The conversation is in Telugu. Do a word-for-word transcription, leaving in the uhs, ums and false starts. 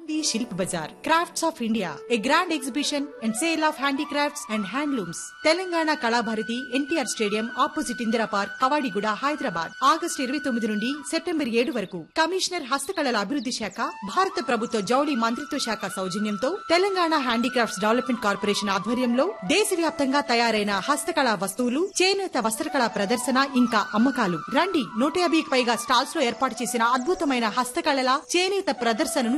The Shilp Bazaar, Crafts of India, a grand exhibition and sale of handicrafts and handlooms. Telangana Kalabharati N T R Stadium opposite Indira Park, Kavadiguda, Hyderabad. August ఇరవై తొమ్మిది నుండి సెప్టెంబర్ ఏడు వరకు. కమిషనర్ హస్తకళల అభివృద్ధి శాఖ, భారత ప్రభుత్వ జౌళి మంత్రిత్వ శాఖ సౌజన్యంతో తెలంగాణ హ్యాండీక్రాఫ్ట్స్ డెవలప్మెంట్ కార్పొరేషన్ ఆధ్వర్యంలో దేశవ్యాప్తంగా తయారైన హస్తకళా వస్తువులు, చేనేత వస్త్రకళా ప్రదర్శన ఇంకా అమ్మకాలు. రండి, నూట యాభైకి పైగా స్టాల్స్ లో ఏర్పాటు చేసిన అద్భుతమైన హస్తకళల, చేనేత ప్రదర్శనను